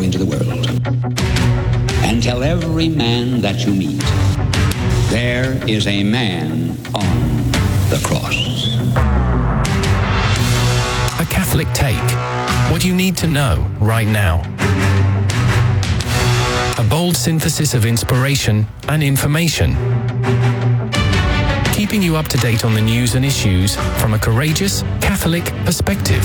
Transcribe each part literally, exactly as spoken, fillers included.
into the world. And tell every man that you meet, there is a man on the cross. A Catholic Take. What you need to know right now. A bold synthesis of inspiration and information. Keeping you up to date on the news and issues from a courageous Catholic perspective.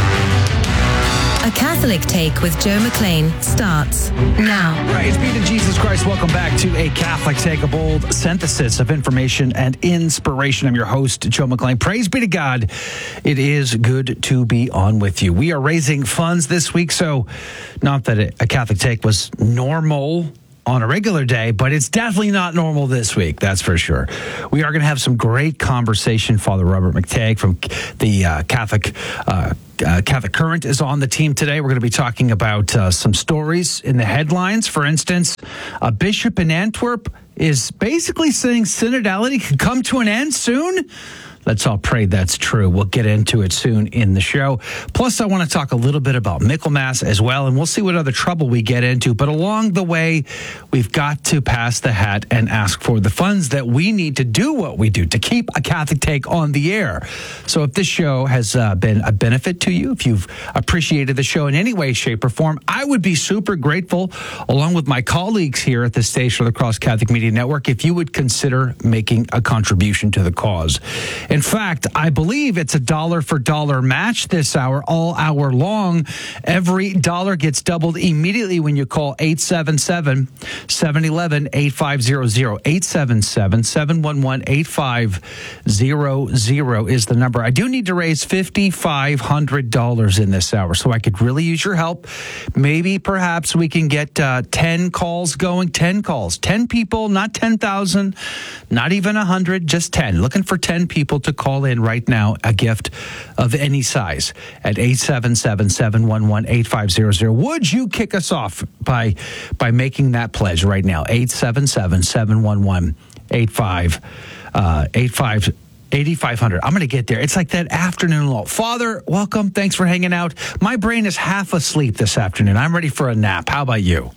A Catholic Take with Joe McLean starts now. Praise be to Jesus Christ. Welcome back to A Catholic Take, a bold synthesis of information and inspiration. I'm your host, Joe McLean. Praise be to God. It is good to be on with you. We are raising funds this week, so not that A Catholic Take was normal on a regular day, but it's definitely not normal this week, that's for sure. We are going to have some great conversation. Father Robert McTagg from the uh, Catholic uh, uh, Catholic Current is on the team today. We're going to be talking about uh, some stories in the headlines. For instance, a bishop in Antwerp is basically saying synodality could come to an end soon. Let's all pray that's true. We'll get into it soon in the show. Plus, I want to talk a little bit about Michaelmas as well, and we'll see what other trouble we get into. But along the way, we've got to pass the hat and ask for the funds that we need to do what we do, to keep A Catholic Take on the air. So if this show has uh, been a benefit to you, if you've appreciated the show in any way, shape, or form, I would be super grateful, along with my colleagues here at the station of the Cross Catholic Media Network, if you would consider making a contribution to the cause. In fact, I believe it's a dollar for dollar match this hour, all hour long. Every dollar gets doubled immediately when you call eight seven seven, seven one one, eight five zero zero. eight seven seven, seven one one, eight five zero zero is the number. I do need to raise five thousand five hundred dollars in this hour, so I could really use your help. Maybe, perhaps, we can get uh, ten calls going. ten calls. ten people, not ten thousand, not even one hundred, just ten. Looking for ten people to call in right now, a gift of any size at eight seven seven, seven one one, eight five zero zero. Would you kick us off by by making that pledge right now? eight seven seven, seven one one, eight five eighty-five hundred. I'm going to get there. It's like that afternoon lull. Father, welcome. Thanks for hanging out. My brain is half asleep this afternoon. I'm ready for a nap. How about you?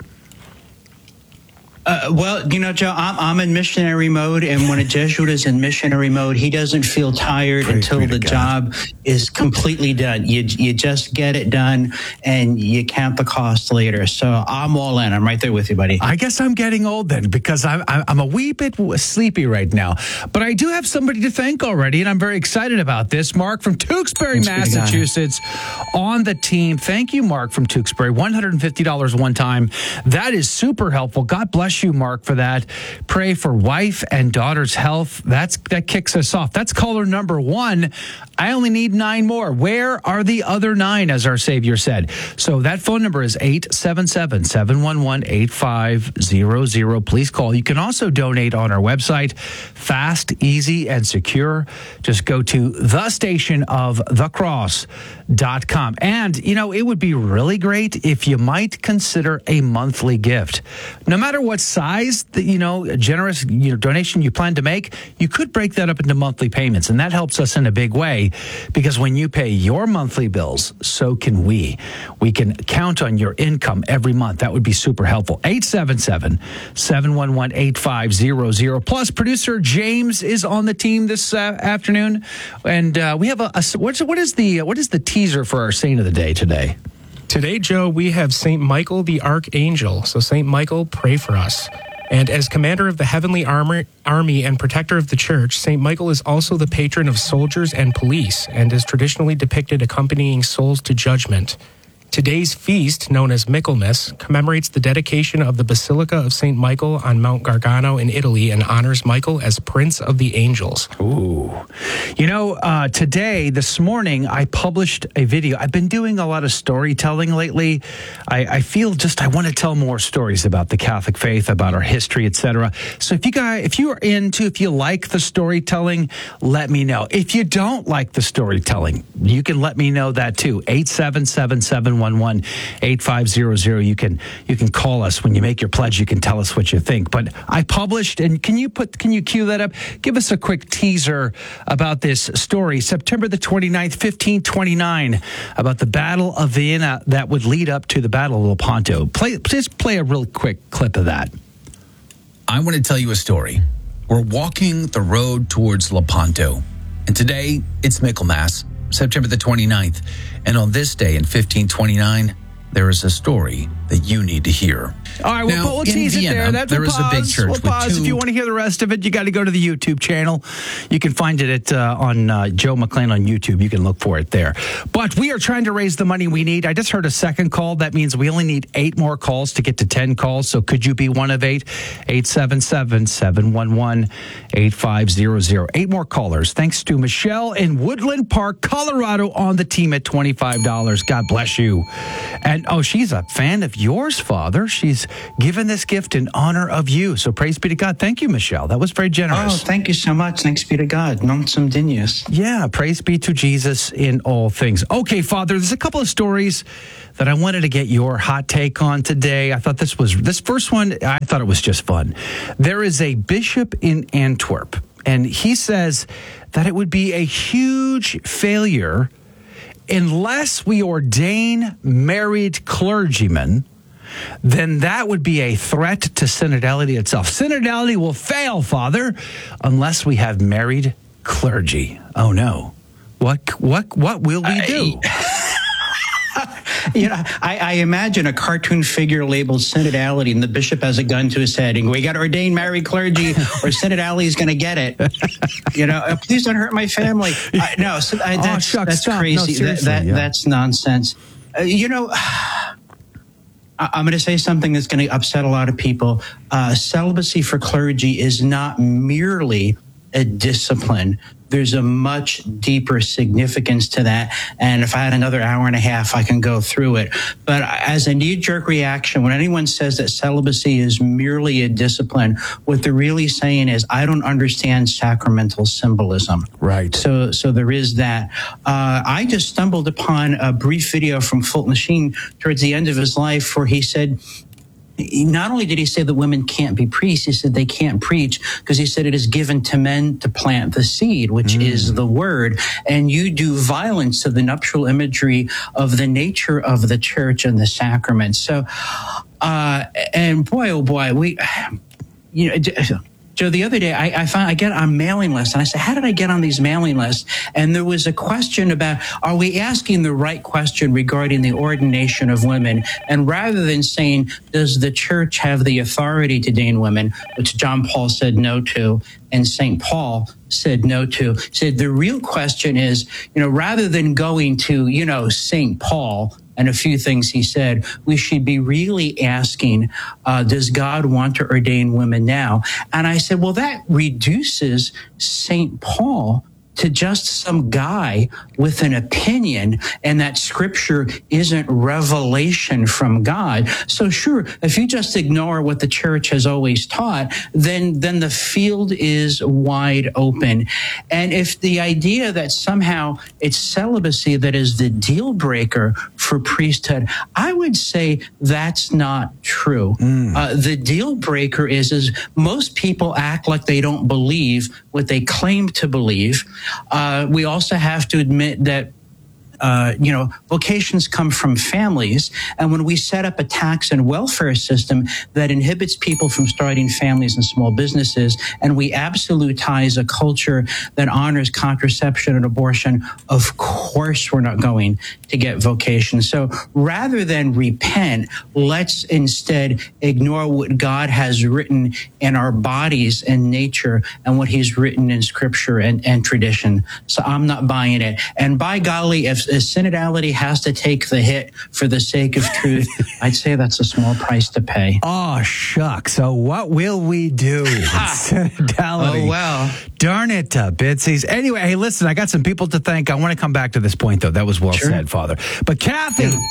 Uh, well, you know, Joe, I'm, I'm in missionary mode, and when a Jesuit is in missionary mode, he doesn't feel tired Praise until the job is completely done. You you just get it done, and you count the cost later. So I'm all in. I'm right there with you, buddy. I guess I'm getting old then, because I'm I'm a wee bit sleepy right now. But I do have somebody to thank already, and I'm very excited about this. Mark from Tewksbury, Thanks Massachusetts, on the team. Thank you, Mark from Tewksbury. one hundred fifty dollars one time. That is super helpful. God bless you, Mark, for that. Pray for wife and daughter's health. That's that kicks us off. That's caller number one. I only need nine more. Where are the other nine, as our Savior said? So that phone number is eight seven seven, seven one one, eight five zero zero. Please call. You can also donate on our website. Fast, easy, and secure. Just go to the station of the cross dot com. And, you know, it would be really great if you might consider a monthly gift. No matter what size, the, you know, a generous you know, donation you plan to make, you could break that up into monthly payments. And that helps us in a big way, because when you pay your monthly bills, so can we. We can count on your income every month. That would be super helpful. eight seven seven, seven one one, eight five zero zero. Plus, producer James is on the team this uh, afternoon. And uh, we have a, a what's, what is the what is the teaser for our saint of the day today? Today, Joe, we have Saint Michael the Archangel. So Saint Michael, pray for us. And as commander of the heavenly armor, army and protector of the church, Saint Michael is also the patron of soldiers and police, and is traditionally depicted accompanying souls to judgment. Today's feast, known as Michaelmas, commemorates the dedication of the Basilica of Saint Michael on Mount Gargano in Italy, and honors Michael as Prince of the Angels. Ooh. You know, uh, today, this morning, I published a video. I've been doing a lot of storytelling lately. I, I feel just I want to tell more stories about the Catholic faith, about our history, et cetera. So if you guys, if you are into, if you like the storytelling, let me know. If you don't like the storytelling, you can let me know that too. eight seven seven, seven one one, eight five zero zero. You can you can call us when you make your pledge. You can tell us what you think. But I published, and can you put can you cue that up? Give us a quick teaser about this story. September the twenty-ninth, fifteen twenty-nine, about the Battle of Vienna that would lead up to the Battle of Lepanto. Play, just play a real quick clip of that. I want to tell you a story. We're walking the road towards Lepanto, and today it's Michaelmas, September the twenty-ninth. And on this day in fifteen twenty-nine, there is a story that you need to hear. All right, we'll, now, we'll tease Vienna, it there. That's there we'll is pause. a big church We'll with pause. two... If you want to hear the rest of it, you got to go to the YouTube channel. You can find it at uh, on uh, Joe McClain on YouTube. You can look for it there. But we are trying to raise the money we need. I just heard a second call. That means we only need eight more calls to get to ten calls. So could you be one of eight? eight seven seven, seven one one, eight five zero zero. Eight more callers. Thanks to Michelle in Woodland Park, Colorado, on the team at twenty-five dollars. God bless you. And, oh, she's a fan of yours, Father. She's given this gift in honor of you. So praise be to God. Thank you, Michelle. That was very generous. Oh, thank you so much. Thanks be to God. Non sum dignus. Yeah, praise be to Jesus in all things. Okay, Father, there's a couple of stories that I wanted to get your hot take on today. I thought this was, this first one, I thought it was just fun. There is a bishop in Antwerp, and he says that it would be a huge failure unless we ordain married clergymen. Then that would be a threat to synodality itself. Synodality will fail, Father, unless we have married clergy. Oh no. What what what will we do? You know, I, I imagine a cartoon figure labeled synodality, and the bishop has a gun to his head, and we got to ordain married clergy, or synodality is going to get it. You know, uh, please don't hurt my family. Uh, no, so, uh, that's, oh, shucks, that's stop. crazy. No, that, that, yeah. That's nonsense. Uh, you know, I'm going to say something that's going to upset a lot of people. Uh, celibacy for clergy is not merely a discipline. There's a much deeper significance to that. And if I had another hour and a half, I can go through it. But as a knee-jerk reaction, when anyone says that celibacy is merely a discipline, what they're really saying is, I don't understand sacramental symbolism. Right. So, so there is that. Uh, I just stumbled upon a brief video from Fulton Sheen towards the end of his life where he said, not only did he say that women can't be priests, he said they can't preach because he said it is given to men to plant the seed, which mm. is the word. And you do violence to the nuptial imagery of the nature of the church and the sacraments. So, uh, and boy, oh boy, we, you know, Joe, the other day, I, I found I get on mailing lists, and I said, how did I get on these mailing lists? And there was a question about, are we asking the right question regarding the ordination of women? And rather than saying, does the church have the authority to ordain women, which John Paul said no to, and Saint Paul said no to, said the real question is, you know, rather than going to, you know, Saint Paul and a few things he said, we should be really asking, uh, does God want to ordain women now? And I said, well, that reduces Saint Paul to just some guy with an opinion, and that scripture isn't revelation from God. So sure, if you just ignore what the church has always taught, then, then the field is wide open. And if the idea that somehow it's celibacy that is the deal breaker for priesthood, I would say that's not true. Mm. Uh, the deal breaker is, is most people act like they don't believe what they claim to believe. Uh, we also have to admit that Uh, you know, vocations come from families. And when we set up a tax and welfare system that inhibits people from starting families and small businesses, and we absolutize a culture that honors contraception and abortion, of course we're not going to get vocations. So rather than repent, let's instead ignore what God has written in our bodies and nature and what he's written in scripture and, and tradition. So I'm not buying it. And by golly, if If synodality has to take the hit for the sake of truth, I'd say that's a small price to pay. Oh, shucks. So what will we do with synodality? Oh, well. Darn it, uh, Bitsies. Anyway, hey, listen, I got some people to thank. I want to come back to this point, though. That was well Sure. said, Father. But Kathy,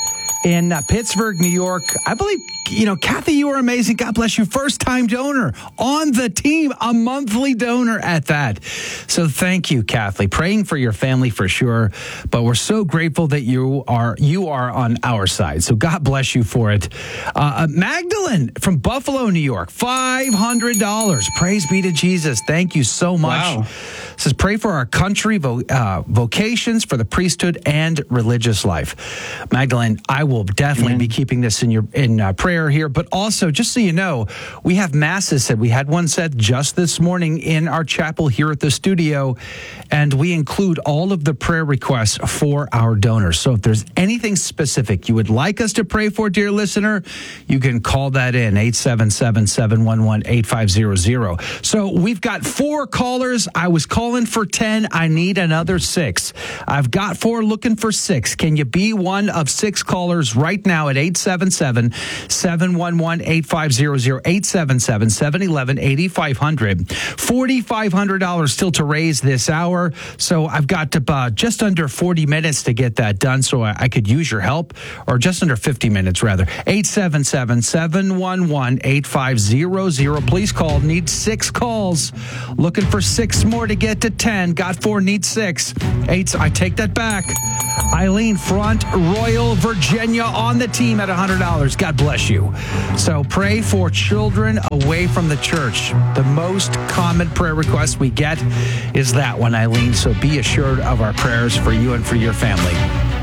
in uh, Pittsburgh, New York. I believe, you know, Kathy, you are amazing. God bless you. First-time donor on the team, a monthly donor at that. So thank you, Kathy. Praying for your family for sure, but we're so grateful that you are you are on our side. So God bless you for it. Uh, Magdalene from Buffalo, New York, five hundred dollars. Praise be to Jesus. Thank you so much. Wow. It says, pray for our country, vo- uh, vocations, for the priesthood, and religious life. Magdalene, I will definitely Amen. be keeping this in your in uh, prayer here. But also, just so you know, we have masses said. We had one said just this morning in our chapel here at the studio, and we include all of the prayer requests for our donors. So if there's anything specific you would like us to pray for, dear listener, you can call that in, eight seven seven, seven one one, eight five zero zero. So we've got four callers. I was calling for ten. I need another six. I've got four, looking for six. Can you be one of six callers right now at eight seven seven, seven one one, eight five zero zero, eight seven seven, seven one one, eight five zero zero. four thousand five hundred dollars still to raise this hour. So I've got uh, just under forty minutes to get that done, so I, I could use your help, or just under fifty minutes rather. eight seven seven, seven one one, eight five zero zero. Please call. Need six calls. Looking for six more to get to ten. Got four, need six. Eight. I take that back. Eileen, Front Royal, Virginia, on the team at one hundred dollars. God bless you. So pray for children away from the church. The most common prayer request we get is that one, Eileen. So be assured of our prayers for you and for your family.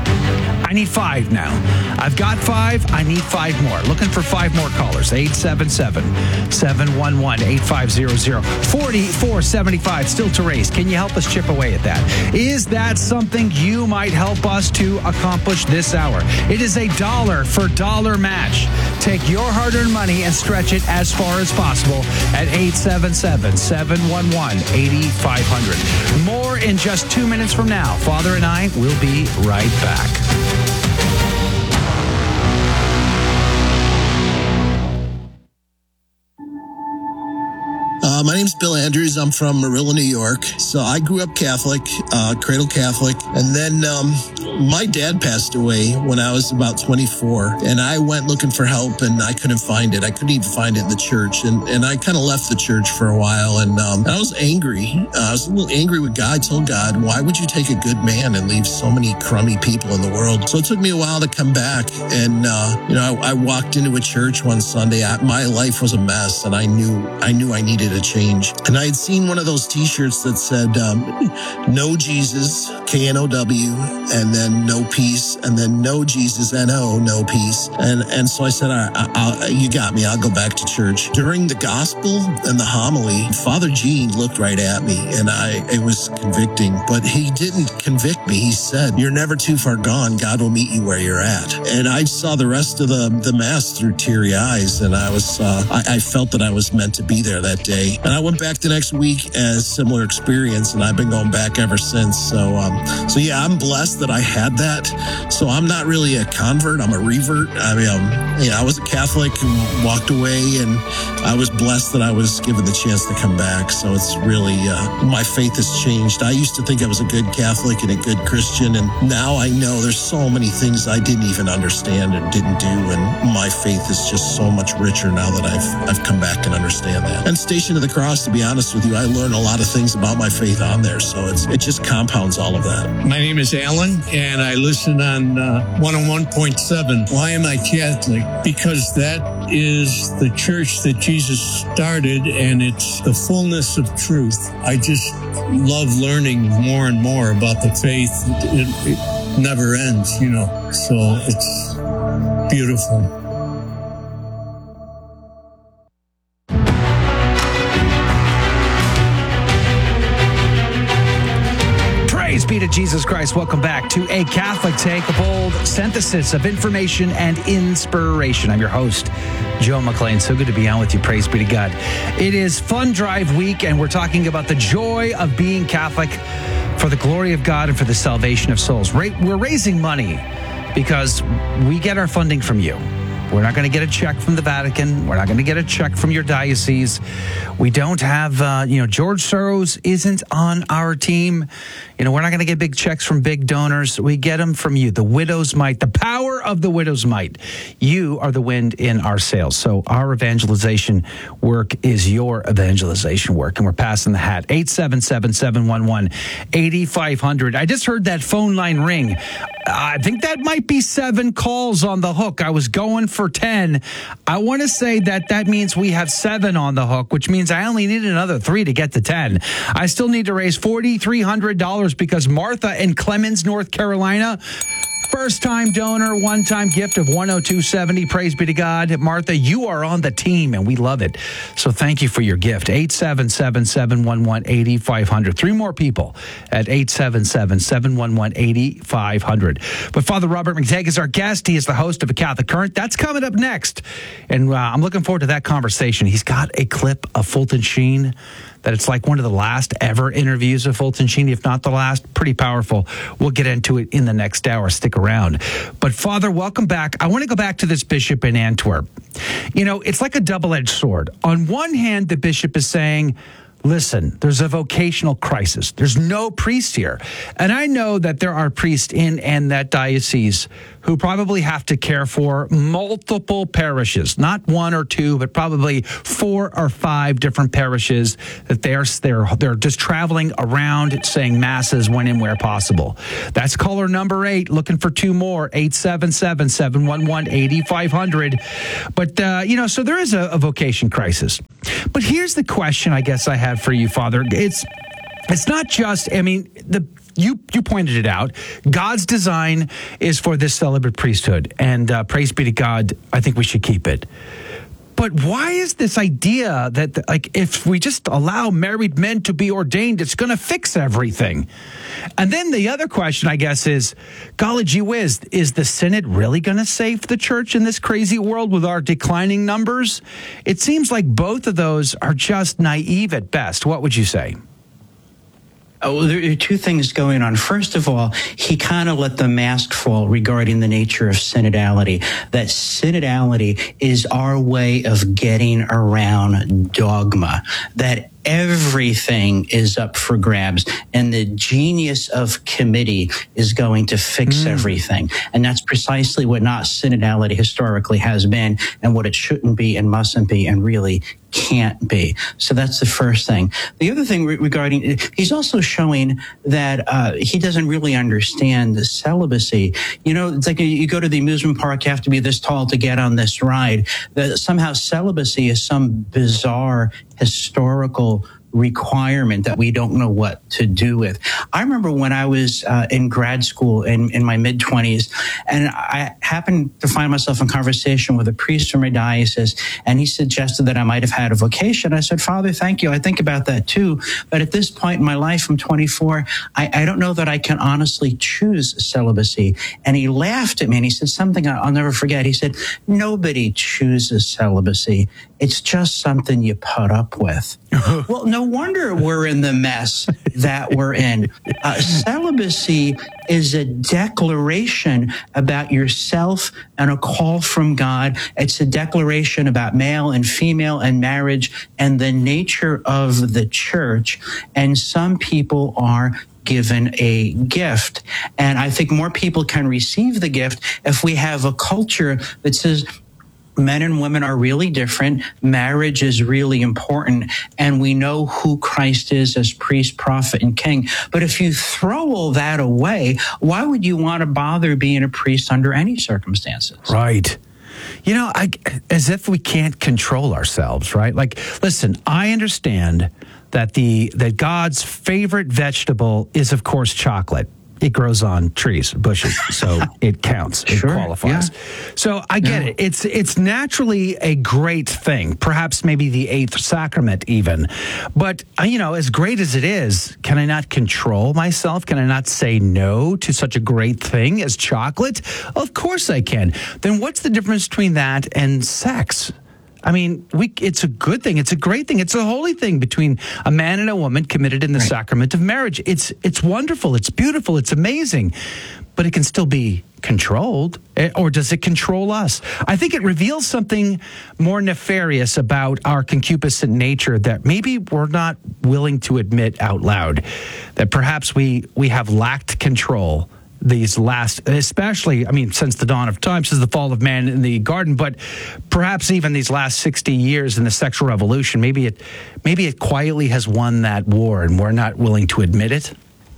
I need five now. I've got five. I need five more. Looking for five more callers. eight seven seven, seven one one, eight five zero zero. forty-four seventy-five still to raise. Can you help us chip away at that? Is that something you might help us to accomplish this hour? It is a dollar for dollar match. Take your hard-earned money and stretch it as far as possible at eight seven seven, seven one one, eight five zero zero. More in just two minutes from now. Father and I will be right back. Uh, my name's Bill Andrews. I'm from Marilla, New York. So I grew up Catholic, uh, cradle Catholic. And then um, my dad passed away when I was about twenty-four. And I went looking for help, and I couldn't find it. I couldn't even find it in the church. And, and I kind of left the church for a while. And um, I was angry. Uh, I was a little angry with God. I told God, why would you take a good man and leave so many crummy people in the world? So it took me a while to come back. And, uh, you know, I, I walked into a church one Sunday. I, my life was a mess, and I knew I knew I needed a change. And I had seen one of those t-shirts that said, um, no Jesus, K N O W, and then no peace, and then no Jesus, N O, no peace. And and so I said, I, I, I'll, you got me. I'll go back to church. During the gospel and the homily, Father Gene looked right at me, and I it was convicting, but he didn't convict me. He said, you're never too far gone. God will meet you where you're at. And I saw the rest of the, the mass through teary eyes, and I was uh, I, I felt that I was meant to be there that day. And I went back the next week as similar experience, and I've been going back ever since. So, um, so yeah, I'm blessed that I had that. So I'm not really a convert. I'm a revert. I mean, um, yeah, I was a Catholic and walked away, and I was blessed that I was given the chance to come back. So it's really, uh, my faith has changed. I used to think I was a good Catholic and a good Christian, and now I know there's so many things I didn't even understand and didn't do, and my faith is just so much richer now that I've I've come back and understand that. And Station of the Cross, to be honest with you, I learned a lot of things about my faith on there, so it's it just compounds all of that. My name is Alan, and I listen on uh, one oh one point seven. Why am I Catholic? Because that is the church that Jesus started, and it's the fullness of truth. I just love learning more and more about the faith. It, it never ends, you know, so it's beautiful. Praise be to Jesus Christ. Welcome back to A Catholic Take, a bold synthesis of information and inspiration. I'm your host, Joe McLean. So good to be on with you. Praise be to God. It is Fund Drive Week, and we're talking about the joy of being Catholic for the glory of God and for the salvation of souls. We're raising money because we get our funding from you. We're not going to get a check from the Vatican. We're not going to get a check from your diocese. We don't have, uh, you know, George Soros isn't on our team. You know, we're not going to get big checks from big donors. We get them from you, the widow's mite, the power of the widow's mite. You are the wind in our sails. So our evangelization work is your evangelization work, and we're passing the hat. eight seven seven, seven one one, eight five zero zero. I just heard that phone line ring. I think that might be seven calls on the hook. I was going for ten. I want to say that that means we have seven on the hook, which means I only need another three to get to ten. I still need to raise four thousand three hundred dollars because Martha in Clemens, North Carolina, first-time donor, one-time gift of one oh two seventy. Praise be to God. Martha, you are on the team, and we love it. So thank you for your gift. eight seven seven, seven one one, eight five zero zero. Three more people at eight seven seven, seven one one, eight five zero zero. But Father Robert McTagg is our guest. He is the host of A Catholic Current. That's coming up next. And uh, I'm looking forward to that conversation. He's got a clip of Fulton Sheen that it's like one of the last ever interviews of Fulton Sheen, if not the last. Pretty powerful. We'll get into it in the next hour. Stick around. But Father, welcome back. I want to go back to this bishop in Antwerp. You know, it's like a double-edged sword. On one hand, the bishop is saying, listen, there's a vocational crisis. There's no priest here. And I know that there are priests in and that diocese who probably have to care for multiple parishes, not one or two, but probably four or five different parishes that they're, they're, they're just traveling around saying masses when and where possible. That's caller number eight, looking for two more, eight seven seven, seven one one, eight five zero zero. But, uh, you know, so there is a, a vocation crisis. But here's the question I guess I have for you, Father. It's, it's not just, I mean, the You you pointed it out. God's design is for this celibate priesthood, and uh, praise be to God, I think we should keep it. But why is this idea that, like, if we just allow married men to be ordained, it's going to fix everything? And then the other question, I guess, is, golly gee whiz, is the Synod really going to save the church in this crazy world with our declining numbers? It seems like both of those are just naive at best. What would you say? Oh, there are two things going on. First of all, he kind of let the mask fall regarding the nature of synodality. That synodality is our way of getting around dogma. That everything is up for grabs, and the genius of committee is going to fix mm. everything. And that's precisely what not synodality historically has been, and what it shouldn't be and mustn't be and really can't be. So that's the first thing. The other thing re- regarding, he's also showing that uh, he doesn't really understand the celibacy. You know, it's like you go to the amusement park, you have to be this tall to get on this ride. That somehow celibacy is some bizarre historical requirement that we don't know what to do with. I remember when I was uh, in grad school in, in my mid-twenties, and I happened to find myself in conversation with a priest from my diocese, and he suggested that I might have had a vocation. I said, Father, thank you. I think about that too. But at this point in my life, I'm twenty-four, I, I don't know that I can honestly choose celibacy. And he laughed at me, and he said something I'll never forget. He said, nobody chooses celibacy. It's just something you put up with. Well, no wonder we're in the mess that we're in. Uh, celibacy is a declaration about yourself and a call from God. It's a declaration about male and female and marriage and the nature of the church. And some people are given a gift. And I think more people can receive the gift if we have a culture that says, men and women are really different. Marriage is really important. And we know who Christ is as priest, prophet, and king. But if you throw all that away, why would you want to bother being a priest under any circumstances? Right. You know, I, as if we can't control ourselves, right? Like, listen, I understand that the that God's favorite vegetable is, of course, chocolate. It grows on trees, bushes, so it counts. It sure, qualifies. Yeah. So I get yeah. it. It's it's naturally a great thing, perhaps maybe the eighth sacrament even. But, you know, as great as it is, can I not control myself? Can I not say no to such a great thing as chocolate? Of course I can. Then what's the difference between that and sex? I mean, we it's a good thing. It's a great thing. It's a holy thing between a man and a woman committed in the right. sacrament of marriage. It's it's wonderful. It's beautiful. It's amazing. But it can still be controlled. Or does it control us? I think it reveals something more nefarious about our concupiscent nature that maybe we're not willing to admit out loud. That perhaps we, we have lacked control these last, especially, I mean, since the dawn of time, since the fall of man in the garden, but perhaps even these last sixty years in the sexual revolution, maybe it, maybe it quietly has won that war and we're not willing to admit it.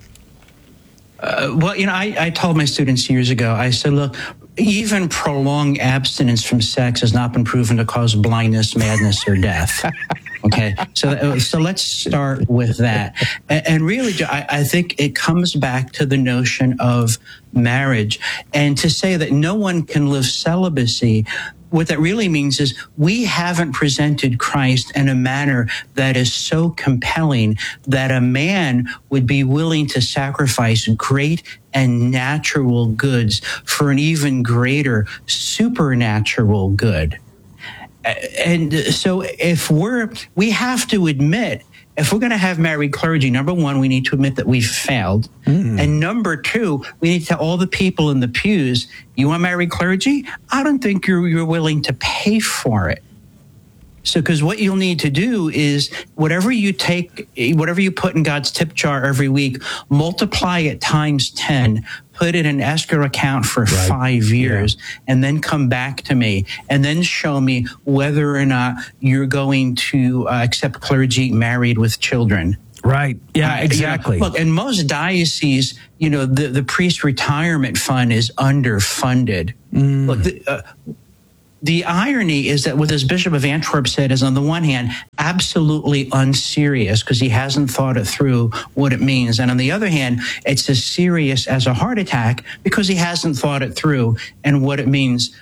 Uh, well, you know, I, I told my students years ago, I said, look, even prolonged abstinence from sex has not been proven to cause blindness, madness, or death. Okay, so so let's start with that. And, and really, I, I think it comes back to the notion of marriage. And to say that no one can live celibacy, what that really means is we haven't presented Christ in a manner that is so compelling that a man would be willing to sacrifice great and natural goods for an even greater supernatural good. And so if we're, we have to admit, if we're going to have married clergy, number one, we need to admit that we've failed. Mm. And number two, we need to tell all the people in the pews, you want married clergy? I don't think you're, you're willing to pay for it. So, because what you'll need to do is whatever you take, whatever you put in God's tip jar every week, multiply it times ten, put it in an escrow account for right. five years, yeah. and then come back to me and then show me whether or not you're going to uh, accept clergy married with children. Right. Yeah, uh, exactly. You know, look, in most dioceses, you know, the, the priest retirement fund is underfunded. Mm. Look, the, uh, The irony is that what this Bishop of Antwerp said is, on the one hand, absolutely unserious because he hasn't thought it through what it means. And on the other hand, it's as serious as a heart attack because he hasn't thought it through and what it means.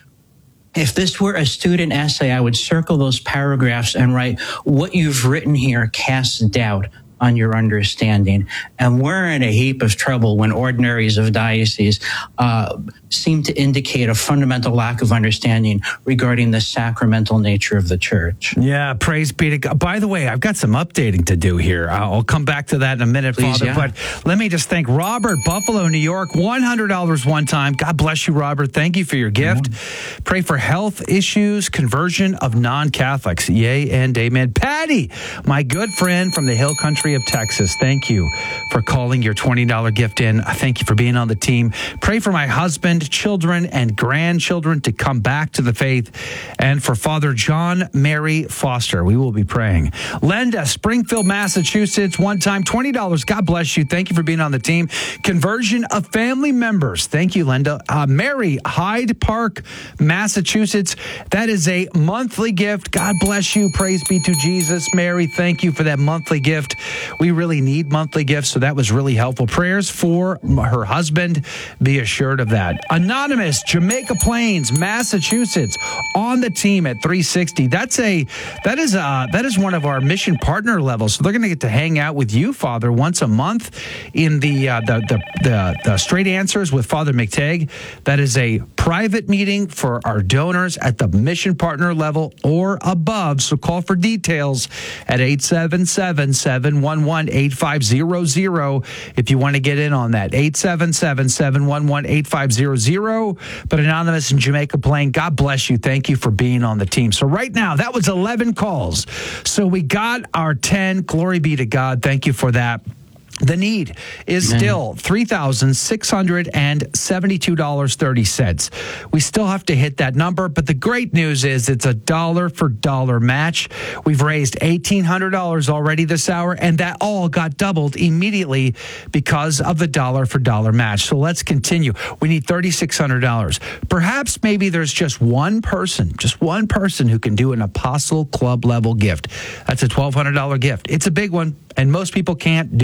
If this were a student essay, I would circle those paragraphs and write, what you've written here casts doubt on your understanding. And we're in a heap of trouble when ordinaries of dioceses uh, seem to indicate a fundamental lack of understanding regarding the sacramental nature of the church. Yeah, praise be to God. By the way, I've got some updating to do here. I'll come back to that in a minute, Please, Father. Yeah. But let me just thank Robert, Buffalo, New York, one hundred dollars one time. God bless you, Robert. Thank you for your gift. Mm-hmm. Pray for health issues, conversion of non-Catholics. Yay and amen. Patty, my good friend from the hill country of Texas, thank you for calling your twenty dollars gift in. Thank you for being on the team. Pray for my husband, children, and grandchildren to come back to the faith, and for Father John Mary Foster. We will be praying. Linda, Springfield, Massachusetts, one time, twenty dollars. God bless you. Thank you for being on the team. Conversion of family members. Thank you, Linda. Uh, Mary, Hyde Park, Massachusetts. That is a monthly gift. God bless you. Praise be to Jesus. Mary, thank you for that monthly gift. We really need monthly gifts, so that was really helpful. Prayers for her husband. Be assured of that. Anonymous, Jamaica Plains, Massachusetts, on the team at three sixty. That's a that is a that is one of our mission partner levels. So they're going to get to hang out with you, Father, once a month in the uh, the, the the the Straight Answers with Father McTagg. That is a private meeting for our donors at the mission partner level or above. So call for details at eight seven seven, seven one one, eight five zero zero if you want to get in on that. eight seven seven, seven one one, eight five zero zero. But Anonymous in Jamaica Plain, God bless you. Thank you for being on the team. So right now, that was eleven calls. So we got our ten. Glory be to God. Thank you for that. The need is Amen. Still three thousand six hundred seventy-two dollars and thirty cents. We still have to hit that number, but the great news is it's a dollar for dollar match. We've raised eighteen hundred dollars already this hour, and that all got doubled immediately because of the dollar for dollar match. So let's continue. We need three thousand six hundred dollars. Perhaps maybe there's just one person, just one person who can do an Apostle Club level gift. That's a twelve hundred dollars gift. It's a big one, and most people can't do that.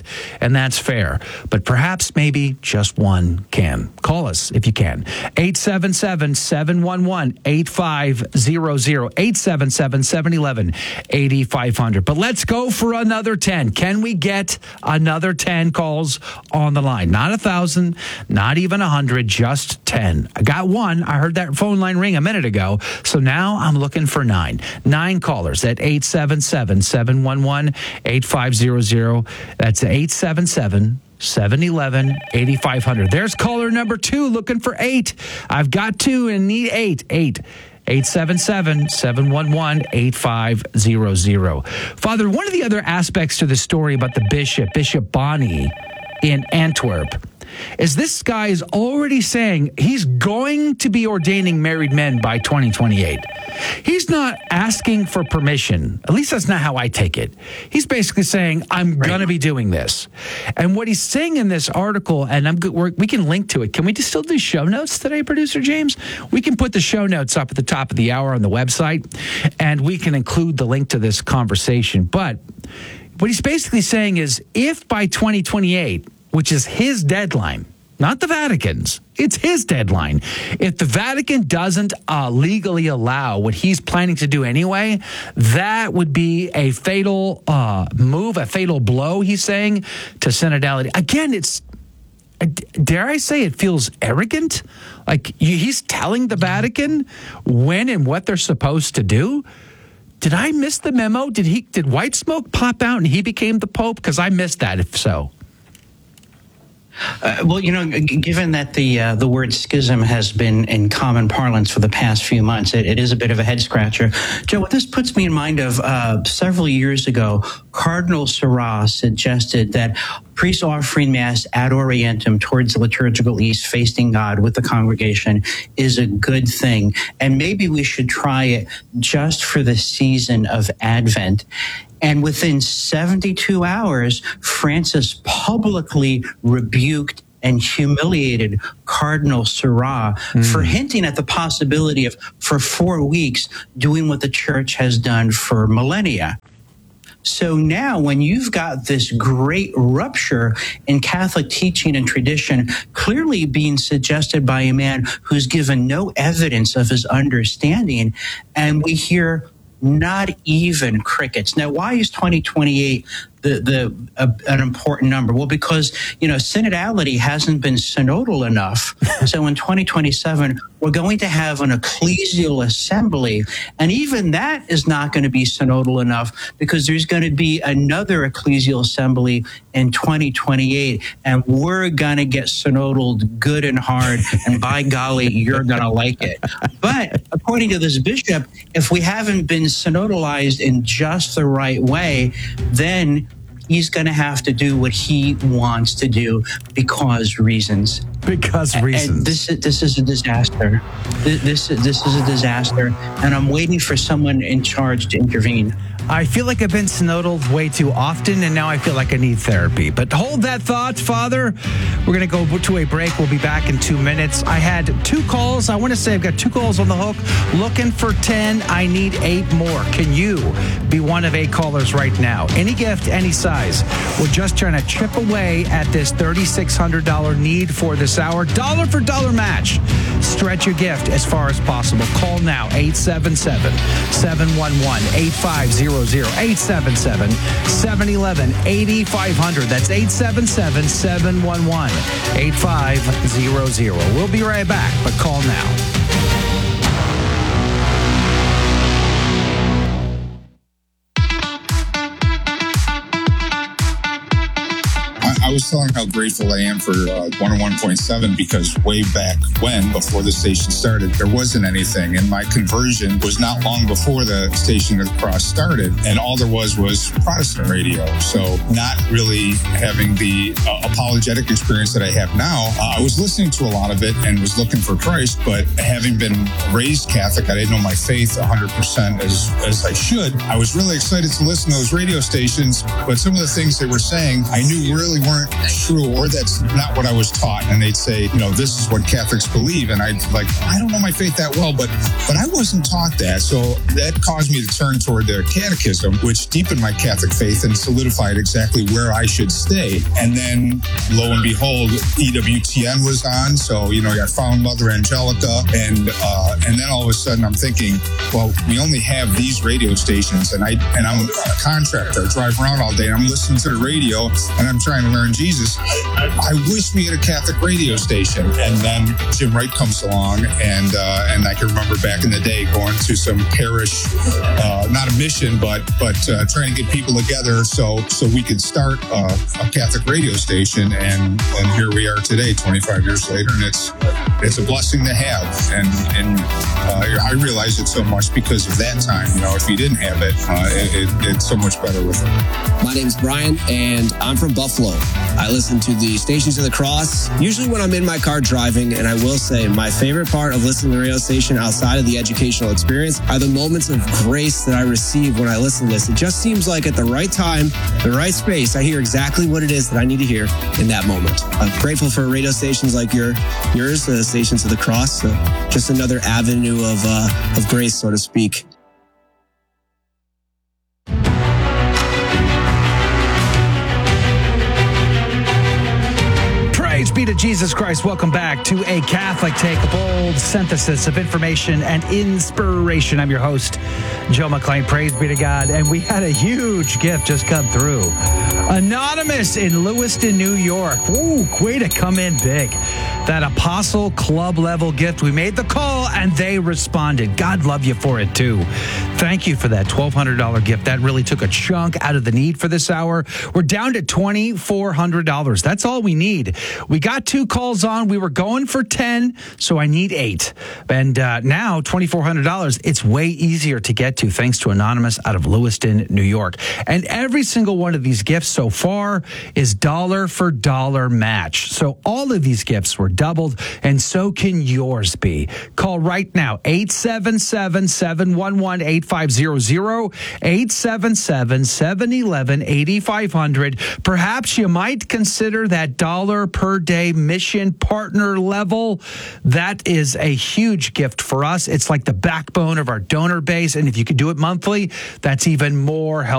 and that's fair. But perhaps maybe just one can. Call us if you can. eight seven seven, seven one one, eight five zero zero. eight seven seven, seven one one, eight five zero zero. But let's go for another ten. Can we get another ten calls on the line? Not a thousand, not even a hundred, just ten. I got one. I heard that phone line ring a minute ago. So now I'm looking for nine. Nine callers at eight seven seven, seven one one, eight five zero zero. That's eight seven seven, seven one one, eight five zero zero. There's caller number two looking for eight. I've got two and need eight. Eight. eight seven seven, seven one one, eight five zero zero. Father, one of the other aspects to the story about the bishop, Bishop Bonnie in Antwerp, is this guy is already saying he's going to be ordaining married men by twenty twenty-eight. He's not asking for permission. At least that's not how I take it. He's basically saying, I'm right. going to be doing this. And what he's saying in this article, and I'm good, we're, we can link to it. Can we just still do show notes today, Producer James? We can put the show notes up at the top of the hour on the website, and we can include the link to this conversation. But what he's basically saying is, if by twenty twenty-eight, which is his deadline, not the Vatican's, it's his deadline. If the Vatican doesn't uh, legally allow what he's planning to do anyway, that would be a fatal uh, move, a fatal blow, he's saying, to synodality. Again, it's, dare I say, it feels arrogant. Like he's telling the Vatican when and what they're supposed to do. Did I miss the memo? Did he? Did white smoke pop out and he became the Pope? Because I missed that, if so. Uh, well, you know, g- given that the uh, the word schism has been in common parlance for the past few months, it, it is a bit of a head scratcher. Joe, what this puts me in mind of uh, several years ago, Cardinal Sarah suggested that priests offering Mass ad orientem towards the liturgical east, facing God with the congregation, is a good thing. And maybe we should try it just for the season of Advent. And within seventy-two hours, Francis publicly rebuked and humiliated Cardinal Sarah mm. for hinting at the possibility of, for four weeks, doing what the church has done for millennia. So now when you've got this great rupture in Catholic teaching and tradition clearly being suggested by a man who's given no evidence of his understanding, and we hear not even crickets. Now, why is twenty twenty-eight the, the uh, an important number? Well, because, you know, synodality hasn't been synodal enough. So in twenty twenty-seven, we're going to have an ecclesial assembly. And even that is not going to be synodal enough because there's going to be another ecclesial assembly in twenty twenty-eight. And we're going to get synodal good and hard. And by golly, you're going to like it. But according to this bishop, if we haven't been synodalized in just the right way, then he's going to have to do what he wants to do because reasons. Because reasons. And this is this is a disaster. This, this this is a disaster, and I'm waiting for someone in charge to intervene. I feel like I've been synodal way too often, and now I feel like I need therapy. But hold that thought, Father. We're going to go to a break. We'll be back in two minutes. I had two calls. I want to say I've got two calls on the hook. Looking for ten. I need eight more. Can you be one of eight callers right now? Any gift, any size. We're just trying to chip away at this three thousand six hundred dollars need for this hour. Dollar for dollar match. Stretch your gift as far as possible. Call now, eight seven seven, seven one one, eight five zero zero, eight seven seven, seven one one, eight five zero zero. That's eight seven seven, seven one one, eight five zero zero. We'll be right back, but call now. I was telling how grateful I am for uh, one oh one point seven because way back when, before the station started, there wasn't anything. And my conversion was not long before the Station of the Cross started. And all there was was Protestant radio. So not really having the uh, apologetic experience that I have now. Uh, I was listening to a lot of it and was looking for Christ. But having been raised Catholic, I didn't know my faith one hundred percent as, as I should. I was really excited to listen to those radio stations. But some of the things they were saying, I knew really weren't aren't true, or that's not what I was taught. And they'd say, you know, this is what Catholics believe. And I'd like, I don't know my faith that well, but but I wasn't taught that. So that caused me to turn toward the catechism, which deepened my Catholic faith and solidified exactly where I should stay. And then, lo and behold, E W T N was on. So, you know, I found Mother Angelica. And uh, and then all of a sudden I'm thinking, well, we only have these radio stations. And, I, and I'm a contractor. I drive around all day and I'm listening to the radio and I'm trying to learn Jesus. I wish we had a Catholic radio station. And then Jim Wright comes along, and uh, and I can remember back in the day going to some parish, uh, not a mission, but but uh, trying to get people together so so we could start uh, a Catholic radio station, and and here we are today, twenty-five years later, and it's it's a blessing to have, and and uh, I realize it so much because of that time. You know, if you didn't have it, uh, it, it it's so much better with it. My name's Brian, and I'm from Buffalo. I listen to the Stations of the Cross usually when I'm in my car driving, and I will say my favorite part of listening to the radio station outside of the educational experience are the moments of grace that I receive when I listen to this. It just seems like at the right time, the right space, I hear exactly what it is that I need to hear in that moment. I'm grateful for radio stations like your, yours, the Stations of the Cross. So just another avenue of uh, of grace, so to speak. Praise be to Jesus Christ. Welcome back to a Catholic Take, a bold synthesis of information and inspiration. I'm your host, Joe McClain. Praise be to God. And we had a huge gift just come through. Anonymous in Lewiston, New York. Ooh, way to come in big. That Apostle Club level gift. We made the call and they responded. God love you for it too. Thank you for that twelve hundred dollars gift. That really took a chunk out of the need for this hour. We're down to twenty-four hundred dollars. That's all we need. We got two calls on. We were going for ten, so I need eight. And uh, now twenty-four hundred dollars, it's way easier to get to thanks to Anonymous out of Lewiston, New York. And every single one of these gifts so far is dollar for dollar match. So all of these gifts were doubled, and so can yours be. Call right now, eight seven seven, seven one one, eight five zero zero, eight seven seven, seven one one, eight five zero zero. Perhaps you might consider that dollar per day mission partner level. That is a huge gift for us. It's like the backbone of our donor base, and if you could do it monthly, that's even more helpful.